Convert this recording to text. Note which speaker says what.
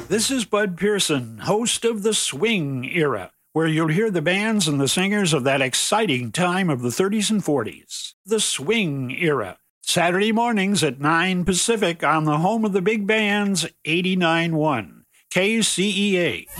Speaker 1: This is Bud Pearson, host of The Swing Era, where you'll hear the bands and the singers of that exciting time of the 30s and 40s. The Swing Era, Saturday mornings at 9 Pacific on the home of the big bands, 89.1 KCEA.